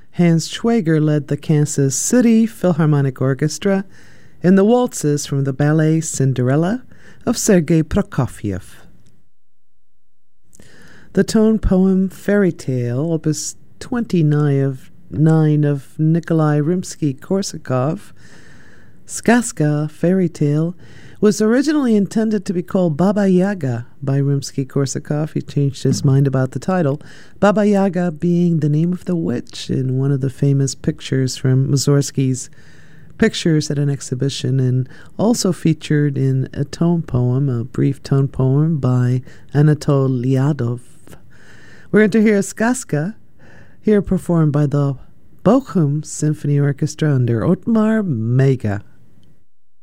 Hans Schwager led the Kansas City Philharmonic Orchestra in the waltzes from the ballet Cinderella of Sergei Prokofiev. The tone poem Fairy Tale, Opus 29 of Nikolai Rimsky-Korsakov, Сказка, Fairy Tale, was originally intended to be called Baba Yaga by Rimsky-Korsakov. He changed his mind about the title, Baba Yaga being the name of the witch in one of the famous pictures from Mussorgsky's Pictures at an Exhibition, and also featured in a tone poem, a brief tone poem by Anatol Liadov. We're going to hear Сказка, here performed by the Bochum Symphony Orchestra under Ottmar Mega.